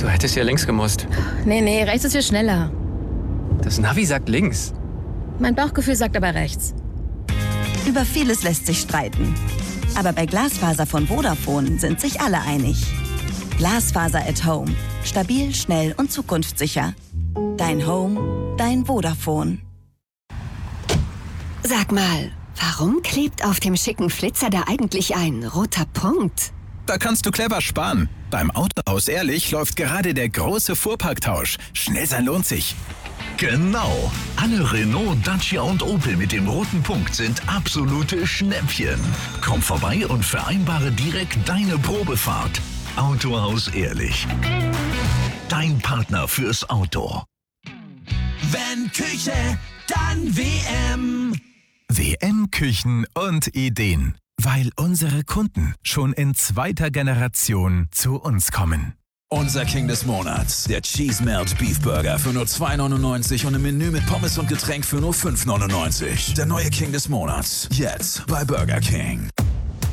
hättest ja links gemusst. Nee, rechts ist hier schneller. Das Navi sagt links. Mein Bauchgefühl sagt aber rechts. Über vieles lässt sich streiten. Aber bei Glasfaser von Vodafone sind sich alle einig. Glasfaser at Home. Stabil, schnell und zukunftssicher. Dein Home, dein Vodafone. Sag mal, warum klebt auf dem schicken Flitzer da eigentlich ein roter Punkt? Da kannst du clever sparen. Beim Autohaus Ehrlich läuft gerade der große Fuhrparktausch. Schnell sein lohnt sich. Genau. Alle Renault, Dacia und Opel mit dem roten Punkt sind absolute Schnäppchen. Komm vorbei und vereinbare direkt deine Probefahrt. Autohaus Ehrlich. Dein Partner fürs Auto. Wenn Küche, dann WM. WM Küchen und Ideen. Weil unsere Kunden schon in 2. Generation zu uns kommen. Unser King des Monats, der Cheese Melt Beef Burger für nur 2,99 und im Menü mit Pommes und Getränk für nur 5,99. Der neue King des Monats, jetzt bei Burger King.